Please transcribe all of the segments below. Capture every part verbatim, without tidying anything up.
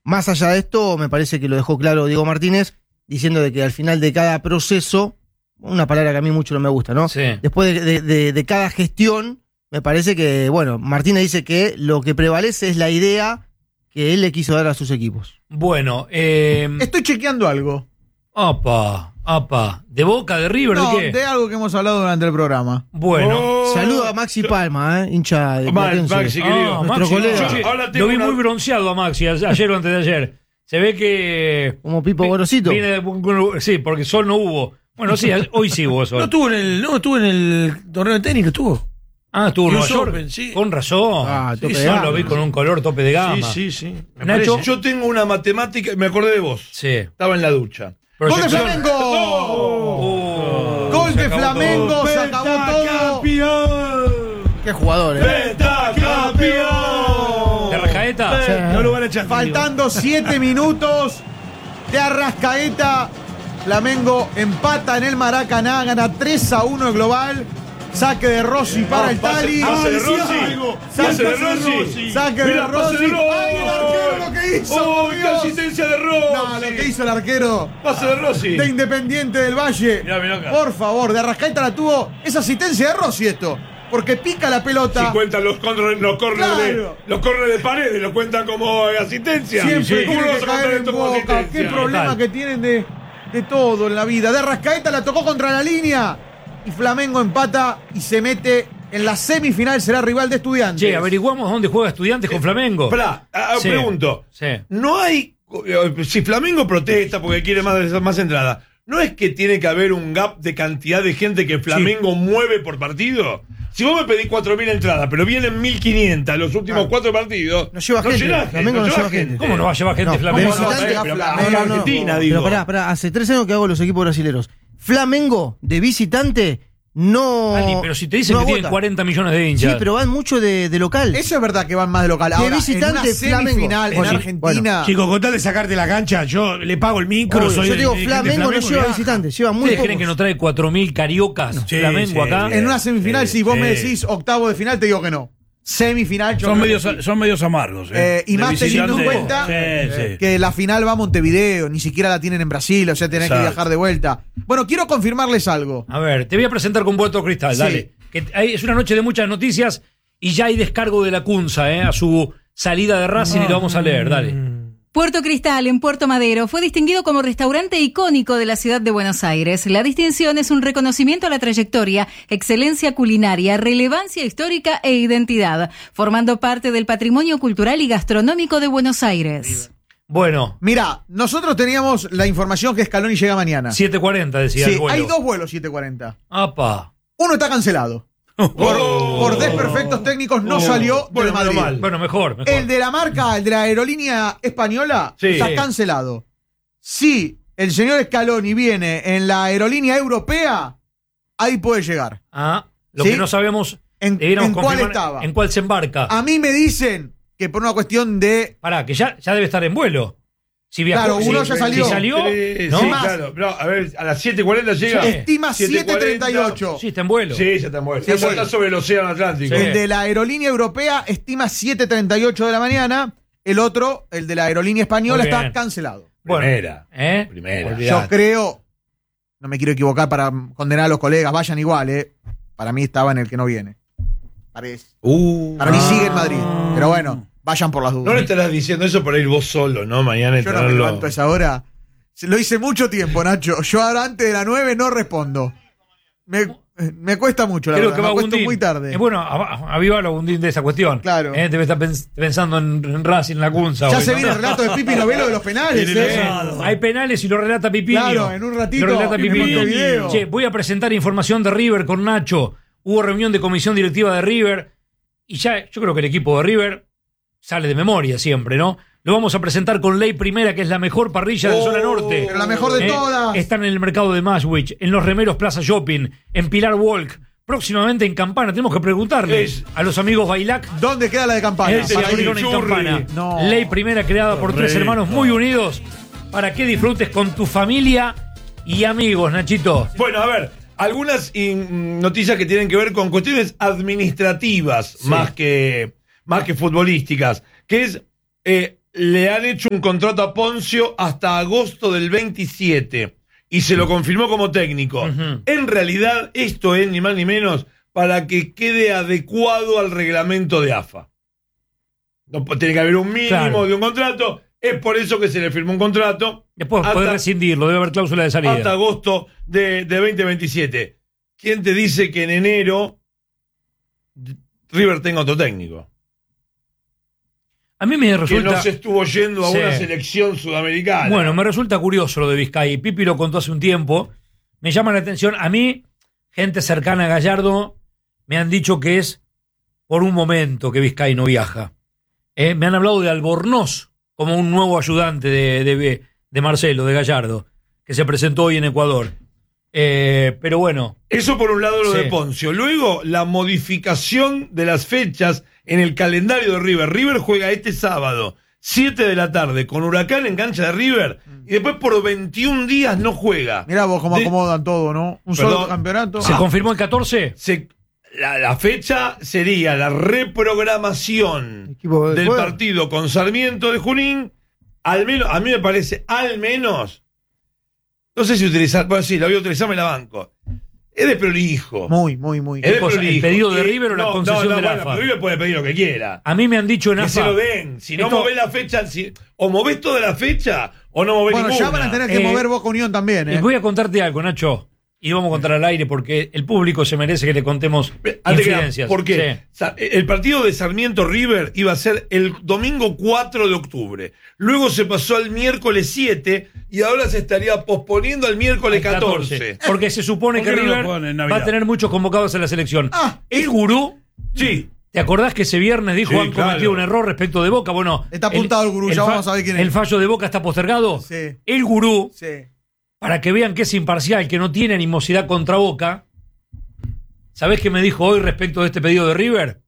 más allá de esto, me parece que lo dejó claro Diego Martínez, diciendo de que al final de cada proceso, una palabra que a mí mucho no me gusta, ¿no? Sí. Después de, de, de, de cada gestión, me parece que, bueno, Martínez dice que lo que prevalece es la idea que él le quiso dar a sus equipos. Bueno, eh... Estoy chequeando algo. Apa, apa. ¿De Boca, de River, No, de qué? de algo que hemos hablado durante el programa. Bueno. Oh, Saludo a Maxi Palma, eh, hincha de Ma- Platense. Maxi, querido. Ah, Nuestro Maxi, colega. no, Yo ahora tengo lo vi una- muy bronceado a Maxi a- ayer o antes de ayer. Se ve que... Como Pipo Gorosito. Viene de- sí, porque sol no hubo. Bueno, sí, hoy sí hubo sol. No estuvo en el, no estuvo en el torneo de tenis, no estuvo. Ah, estuvo en Y Nueva un York. Open, sí. Con razón. Ah, Sí, tope sí, de gama. lo vi con un color tope de gama. Sí, sí, sí. Me Nacho. parece. Yo tengo una matemática, me acordé de vos. Sí. Estaba en la ducha. ¡Gol de Proyección. Flamengo! Oh, ¡Gol se de acabó Flamengo! todo. Se acabó todo. ¡Pentacampeón! Qué jugador, eh. ¡Pentacampeón! ¿De Arrascaeta? Sí. No lo van a echar. Faltando siete minutos de Arrascaeta. Flamengo empata en el Maracaná, gana tres a uno el global. Saque de Rossi para el pase- Tali. pase de Ah, decía Rossi. algo. Pase Saque de Rossi. Saque de Mira, pase Rossi. de Rossi. ¡Ay, el arquero lo que hizo! ¡Oh, por qué Dios! asistencia de Rossi! No, lo que hizo el arquero Pase de Rossi. de Independiente del Valle. Mirá, mirá acá. Por favor, de Arrascaeta la tuvo. Es asistencia de Rossi esto. Porque pica la pelota. Si cuentan los corners, los corners Claro. de los corners de paredes, lo cuentan como asistencia. Siempre ¿Cómo tiene lo vas que a contar caer en esto como Boca. asistencia? Qué problema Total. que tienen de, de todo en la vida. De Arrascaeta la tocó contra la línea. Y Flamengo empata y se mete en la semifinal. Será rival de Estudiantes. Che, averiguamos dónde juega Estudiantes con Flamengo. Pará, a- a- Sí. pregunto. Sí. No hay. Si Flamengo protesta porque quiere más, más entrada, ¿no es que tiene que haber un gap de cantidad de gente que Flamengo mueve por partido? Si vos me pedís cuatro mil entradas, pero vienen mil quinientas los últimos Ah. cuatro partidos, No lleva gente, llenás Flamengo no llevas lleva gente. ¿Cómo no va a llevar gente No, Flamengo? como visitante, pero Flamengo, para no, no. Argentina, Pero digo. pará, pará, hace tres años que hago los equipos brasileros. Flamengo, de visitante, no. Ali, pero si te dicen no que tienen agota. cuarenta millones de Sí, hinchas. pero van mucho de, de local. Eso es verdad que van más de local. De Ahora, visitante, en una Flamengo. semifinal en Bueno, Argentina. Chicos, con tal de sacarte la cancha, yo le pago el micro, Obvio, soy yo el digo, dirigente de Flamengo no y lleva baja. visitantes, lleva muy ¿Ustedes pocos. creen que no trae cuatro mil cariocas Sí, Flamengo sí. acá? En una semifinal, Sí, si vos sí. me decís octavo de final, te digo que no. Semifinal, yo Son creo medios, que sí. son medios amargos. Eh, y De más teniendo en visitante. cuenta Sí, sí. que la final va a Montevideo, ni siquiera la tienen en Brasil, o sea, tenés que Exacto. viajar de vuelta. Bueno, quiero confirmarles algo. A ver, te voy a presentar con Puerto Cristal, Sí. dale. Que hay- es una noche de muchas noticias y ya hay descargo de la Cunza, ¿eh? A su salida de Racing y lo vamos a leer, dale. Puerto Cristal, en Puerto Madero, fue distinguido como restaurante icónico de la ciudad de Buenos Aires. La distinción es un reconocimiento a la trayectoria, excelencia culinaria, relevancia histórica e identidad, formando parte del patrimonio cultural y gastronómico de Buenos Aires. Bueno, Mirá, nosotros teníamos la información que Scaloni llega mañana. siete cuarenta decía Sí, el vuelo. hay dos vuelos siete cuarenta. Apa. Uno está cancelado. Por, por desperfectos técnicos no Oh. salió Bueno, de Madrid. menos mal. Bueno, mejor, mejor. El de la marca, el de la aerolínea española, Sí. está Sí. cancelado. Si el señor Scaloni viene en la aerolínea europea, ahí puede llegar. Ah, lo ¿Sí? que no sabemos, ¿En, debiéramos en cuál confirmar estaba? en cuál se embarca. A mí me dicen que por una cuestión de... Pará, que ya, ya debe estar en vuelo. Si viajó, Claro, uno si- ya salió. Si salió, Sí, ¿no? sí, Más. claro. No, a ver, a las siete cuarenta llega. Sí. Estima siete treinta y ocho. Sí, está en vuelo. Sí, ya está muerto. Sí, Ya bueno. está sobre el océano Atlántico. Sí. El de la aerolínea europea estima siete treinta y ocho de la mañana. El otro, el de la aerolínea española, Muy está bien. cancelado. Bueno, Primera. ¿eh? Primera. Olvidate. Yo creo, no me quiero equivocar para condenar a los colegas, vayan igual, ¿eh? Para mí estaba en el que no viene. Parece. Uh. Para mí sigue en Madrid. Pero bueno, vayan por las No le dudas. estarás diciendo eso por ir vos solo, ¿no? Mañana y Yo no me tenerlo- levanto a esa hora. Se- Lo hice mucho tiempo, Nacho. Yo ahora antes de las nueve no respondo. Me, me cuesta mucho, la Creo verdad. que va Me acuesto Agustín. muy tarde. Eh, bueno, a- avívalo Agustín de esa cuestión. Claro. Eh, debe estar pens- pensando en, en Racing, en la Cunza. ya hoy, se ¿no? viene el relato de Pipi Novelo de los penales. Eh, ¿eh? hay penales y lo relata Pipinio. Claro, en un ratito, Lo relata en Pipinio. Montevideo. Che, voy a presentar información de River con Nacho. Hubo reunión de comisión directiva de River. Y ya, yo creo que el equipo de River sale de memoria siempre, ¿no? Lo vamos a presentar con Ley Primera, que es la mejor parrilla de Oh, zona norte. pero la mejor de Eh, todas. Están en el mercado de Maswich, en los remeros Plaza Shopping, en Pilar Walk, próximamente en Campana. Tenemos que preguntarles Es- a los amigos Bailac. ¿Dónde queda la de campaña? Él se Para ir- abrieron en churri. Campana. No. Ley Primera creada por tres Correcto. hermanos muy unidos para que disfrutes con tu familia y amigos, Nachito. Bueno, a ver, algunas in- noticias que tienen que ver con cuestiones administrativas Sí. más que más que futbolísticas, que es eh, le han hecho un contrato a Poncio hasta agosto del veintisiete y se lo confirmó como técnico. Ujú. En realidad, esto es ni más ni menos para que quede adecuado al reglamento de A F A. No, tiene que haber un mínimo Claro. de un contrato. Es por eso que se le firmó un contrato. Después hasta, poder rescindirlo, debe haber cláusula de salida. hasta agosto de, de veinte veintisiete. ¿Quién te dice que en enero River tenga otro técnico? A mí me Que resulta... no se estuvo yendo a Sí. una selección sudamericana. Bueno, me resulta curioso lo de Vizcay. Pipi lo contó hace un tiempo. Me llama la atención. A mí, gente cercana a Gallardo, me han dicho que es por un momento que Vizcay no viaja. Eh, me han hablado de Albornoz como un nuevo ayudante de, de, de Marcelo, de Gallardo, que se presentó hoy en Ecuador. Eh, pero bueno. Eso por un lado lo Sí. de Poncio. Luego, la modificación de las fechas en el calendario de River. River juega este sábado, siete de la tarde, con Huracán en cancha de River, y después por veintiún días no juega. Mirá vos cómo De- acomodan todo, ¿no? Un Perdón. solo campeonato. ¿Se confirmó el catorce? Se- la, la fecha sería la reprogramación Equipo de del juego. partido con Sarmiento de Junín. Al menos, a mí me parece, al menos, no sé si utilizar, bueno, sí, la voy a utilizar, me la banco. Es de prolijo. Muy, muy, muy. Es de cosa? ¿El prolijo. pedido de Y- River o la no, concesión no, no, de la bueno, A F A? pero River puede pedir lo que quiera. A mí me han dicho en Que A F A. se lo den. Si no Esto- movés la fecha, si- o movés toda la fecha, o no movés Bueno, ninguna. ya van a tener que Eh, mover Boca Unión también, ¿eh? Les voy a contarte algo, Nacho. Y vamos a contar al aire porque el público se merece que le contemos Antes que nada, infidencias. ¿por qué? Sí. Sa- El partido de Sarmiento River iba a ser el domingo cuatro de octubre. Luego se pasó al miércoles siete y ahora se estaría posponiendo al miércoles Al catorce. Porque se supone ¿Por que qué no lo River ponen en va Navidad? a tener muchos convocados en la selección. Ah, el gurú, Sí. ¿te acordás que ese viernes dijo Sí, han cometido claro. un error respecto de Boca? Bueno, Está apuntado el gurú, ya fa- vamos a ver quién es. El fallo de Boca está postergado. Sí. El gurú, Sí. para que vean que es imparcial, que no tiene animosidad contra Boca, ¿sabés qué me dijo hoy respecto de este pedido de River?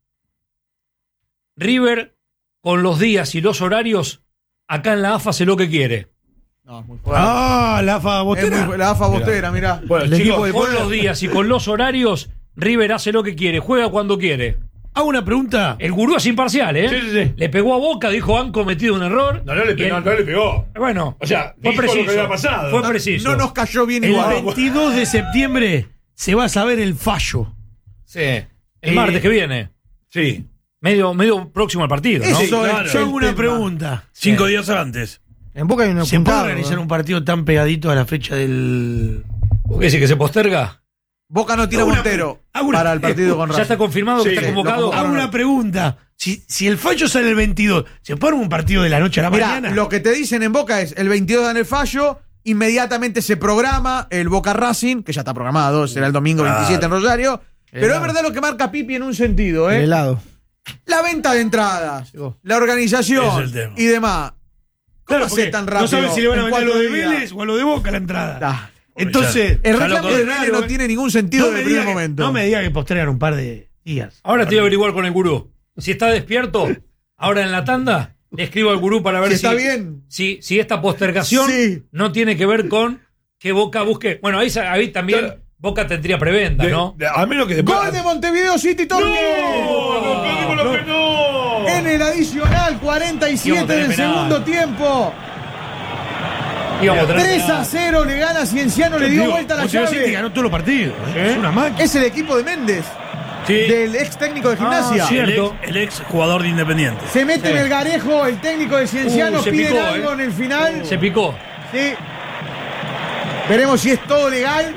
River, con los días y los horarios, acá en la A F A hace lo que quiere. No, es muy fuerte. Ah, la fa Es botera. muy fu- la AFA Bostera, mirá. Bueno, el chicos, equipo de Con poder. los días y con los horarios, River hace lo que quiere, juega cuando quiere. Hago una pregunta. El gurú es imparcial, ¿eh? Sí, sí, sí. Le pegó a Boca, dijo han cometido un error. No, no le Y pegó. el- No le pegó. Bueno, O sea, fue dijo lo que preciso. había pasado. Fue No- preciso. No nos cayó bien El igual. veintidós de septiembre se va a saber el fallo. Sí. El Eh, martes que viene. Sí. Medio, medio próximo al partido, ¿no? Eso Yo es hago el una tema. pregunta. Cinco días antes. En Boca hay un ¿Se puede apuntado, organizar ¿no? un partido tan pegadito a la fecha del. ¿Qué dice que se posterga? Boca no tira Hago una- Montero hago una- para el partido con ¿Ya Racing. está confirmado que Sí, está lo convocado? convocaron. Hago una pregunta. Si, si el fallo sale el veintidós, ¿se pone un partido de la noche a la Mirá, mañana? lo que te dicen en Boca es el veintidós dan el fallo, inmediatamente se programa el Boca Racing, que ya está programado, será el domingo veintisiete en Rosario. Pero Helado. es verdad lo que marca Pipi en un sentido, El ¿eh? helado. La venta de entradas, Llegó. la organización Es el tema. y demás. ¿Cómo Claro, hace porque tan rápido? no sabes si le van a en vender a lo cuatro de días? Vélez o a lo de Boca la entrada. Ah, Entonces, El Ya reclamo lo de con- Vélez no tiene ningún sentido no desde me, el primer diga que, momento. no me diga que postergan un par de días. Ahora te voy a averiguar con el gurú. Si está despierto, ahora en la tanda, le escribo al gurú para ver Si si, está bien. si, si esta postergación Sí. no tiene que ver con que Boca busque. Bueno, ahí, sa- ahí también Claro. Boca tendría preventa, De- ¿no? de- a menos que después. Gol de Montevideo City Torque. ¡No! ¡No perdimos la penal! En el adicional, cuarenta y Íbamos a siete tener del penal. segundo tiempo. Íbamos a tener tres a penal. cero le gana Cienciano, le dio vuelta a la Montevideo City llave. ganó todos los partidos. ¿eh? Es una máquina. Es el equipo de Méndez, Sí. del ex técnico de Gimnasia. Ah, sí. el, cierto. ex, el ex jugador de Independiente. Se mete Sí. en el garejo el técnico de Cienciano, Uh, se piden picó, algo eh. en el final. Se picó. Sí. Veremos si es todo legal.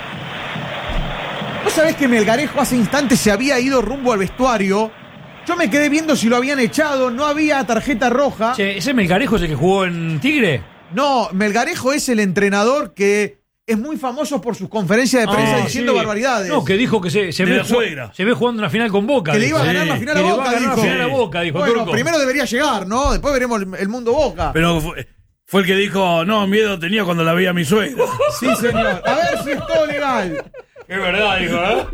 ¿Vos sabés que Melgarejo hace instantes se había ido rumbo al vestuario? Yo me quedé viendo si lo habían echado, no había tarjeta roja. Che, ¿ese Melgarejo es el que jugó en Tigre? No, Melgarejo es el entrenador que es muy famoso por sus conferencias de prensa Ah, diciendo sí. barbaridades. No, que dijo que se, se, De ve, la ju- suegra. se ve jugando una final con Boca. que le dijo. iba a ganar Sí. la final Que a le va Boca, a ganar la dijo. final a Boca, dijo Bueno, Turco. primero debería llegar, ¿no? Después veremos el, el mundo Boca. Pero fue, fue el que dijo, no, miedo tenía cuando la veía a mi suegra. Sí, señor. A ver si es todo legal. Es verdad, dijo, ¿eh?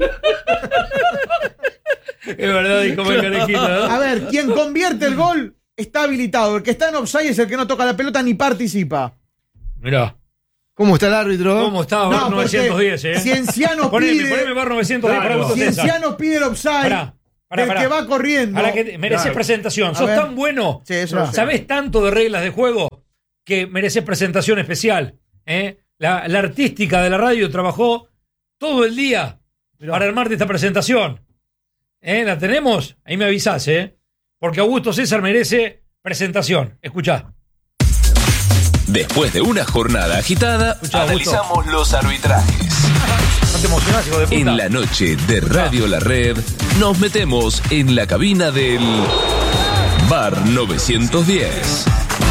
Es verdad, dijo Melgarejito, ¿eh? A ver, quien convierte el gol está habilitado. El que está en offside es el que no toca la pelota ni participa. Mirá. ¿Cómo está el árbitro? ¿Cómo estaba No, Bar porque novecientos diez, eh? Cienciano poneme, pide. poneme Bar novecientos diez para Claro. vos, César. Cienciano pide el offside. Pará. Pará, el pará. que va corriendo. Ahora que mereces Claro. presentación. A Sos ver. tan bueno. Sí, eso lo sé. Sabés tanto de reglas de juego que mereces presentación especial. ¿eh? La, la artística de la radio trabajó todo el día para armarte esta presentación. ¿Eh? ¿La tenemos? Ahí me avisás, ¿eh? Porque Augusto César merece presentación. Escuchá. Después de una jornada agitada, Escuchá, analizamos los arbitrajes. No te emocionás, hijo de puta. En la noche de Radio La Red, nos metemos en la cabina del Bar novecientos diez.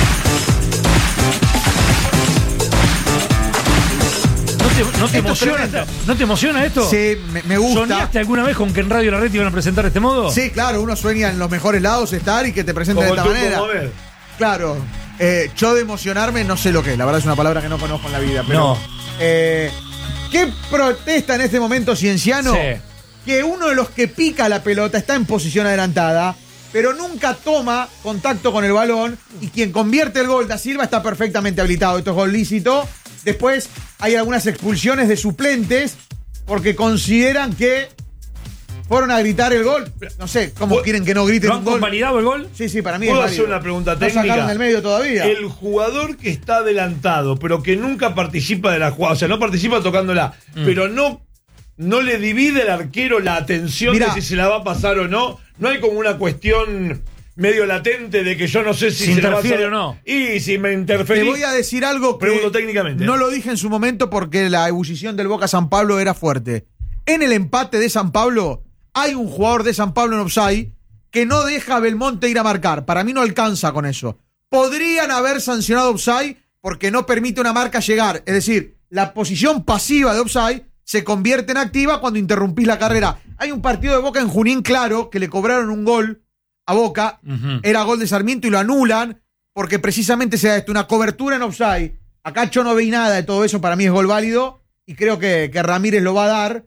¿No te, no te Esto es emociona, tremendo. ¿No te emociona esto? Sí, me, me gusta. ¿Soñaste alguna vez con que en Radio La Red te iban a presentar de este modo? Sí, claro, uno sueña en los mejores lados estar y que te presenten de Como esta tú, manera. como ver. Claro. Eh, yo de emocionarme no sé lo que es. La verdad es una palabra que no conozco en la vida. Pero, No. eh, ¿qué protesta en este momento Cienciano? Sí. Que uno de los que pica la pelota está en posición adelantada, pero nunca toma contacto con el balón y quien convierte el gol, Da Silva, está perfectamente habilitado. Esto es gol lícito. Después hay algunas expulsiones de suplentes porque consideran que fueron a gritar el gol. No sé, ¿cómo ¿Puedo- quieren que no griten ¿Lo un han gol? convalidado el gol? Sí, sí, para mí es ¿Puedo válido. hacer una pregunta No técnica? sacaron del medio todavía. El jugador que está adelantado, pero que nunca participa de la jugada, o sea, no participa tocándola, Mm. pero no, no le divide al arquero la atención Mirá. de si se la va a pasar o no. No hay como una cuestión medio latente de que yo no sé si, Si se la va a interfiere pasar o no. Y si me Te interferí. voy a decir algo que Pregunto técnicamente. no lo dije en su momento porque la ebullición del Boca San Pablo era fuerte. En el empate de San Pablo hay un jugador de San Pablo en offside que no deja a Belmonte ir a marcar. Para mí no alcanza con eso. Podrían haber sancionado offside porque no permite una marca llegar. Es decir, la posición pasiva de offside se convierte en activa cuando interrumpís la carrera. Hay un partido de Boca en Junín claro que le cobraron un gol a Boca. Ujú. Era gol de Sarmiento y lo anulan porque precisamente se da esto, una cobertura en offside. Acá yo no vi nada de todo eso, para mí es gol válido y creo que, que Ramírez lo va a dar.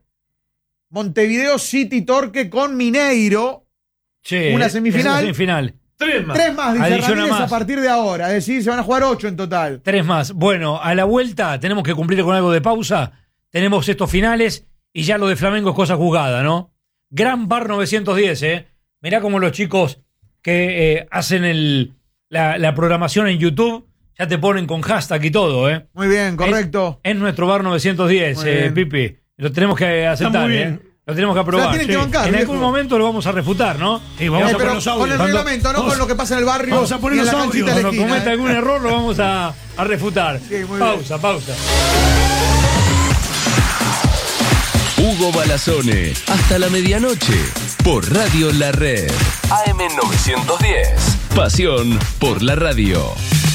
Montevideo City Torque con Mineiro, Sí, Una es semifinal. una semifinal. Tres más. tres más, dice Adiciona Ramírez más. a partir de ahora, es decir, se van a jugar ocho en total. Tres más. Bueno, a la vuelta tenemos que cumplir con algo de pausa. Tenemos estos finales y ya lo de Flamengo es cosa juzgada, ¿no? Gran Bar novecientos diez, ¿eh? Mirá cómo los chicos que eh, hacen el, la, la programación en YouTube ya te ponen con hashtag y todo, ¿eh? Muy bien, correcto. Es, es nuestro Bar novecientos diez, Muy eh, bien. Pipi. Lo tenemos que aceptar, muy ¿eh? bien. Lo tenemos que La aprobar. tienen que bancar, En viejo. algún momento lo vamos a refutar, ¿no? Sí, vamos Eh, a pero poner los con audios. el Cuando- reglamento, no vamos- con lo que pasa en el barrio. vamos a poner y en los la audios. canchita de la Cuando esquina, cometa eh. algún error lo vamos a, a refutar. Sí, muy bien. pausa, pausa. Hugo Balazone, hasta la medianoche, por Radio La Red. A M novecientos diez. Pasión por la radio.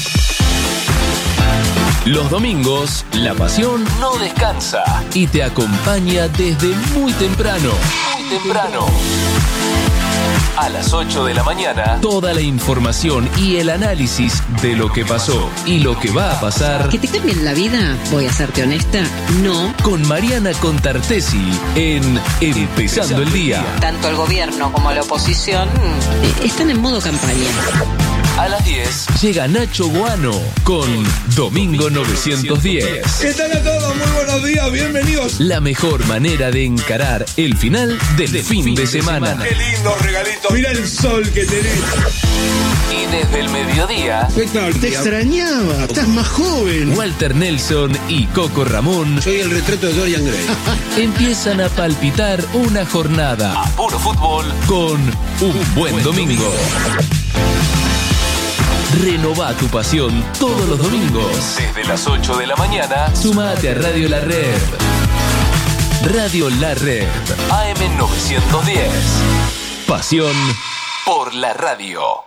Los domingos, la pasión no descansa y te acompaña desde muy temprano. Muy temprano. A las ocho de la mañana, toda la información y el análisis de lo que pasó y lo que va a pasar ¿Que te cambien la vida? Voy a serte honesta, no. con Mariana Contartesi en Empezando el Día. Tanto el gobierno como la oposición eh, están en modo campaña. A las diez llega Nacho Guano con Domingo novecientos diez. ¿Qué tal a todos? Muy buenos días, bienvenidos. La mejor manera de encarar el final del fin de semana. Qué lindo regalito. Mira el sol que tenés. Y desde el mediodía, Te extrañaba, estás más joven. Walter Nelson y Coco Ramón Soy el retrato de Dorian Gray. empiezan a palpitar una jornada a puro fútbol con un buen domingo. Renová tu pasión todos los domingos. Desde las ocho de la mañana, sumate a Radio La Red. Radio La Red, A M novecientos diez. Pasión por la radio.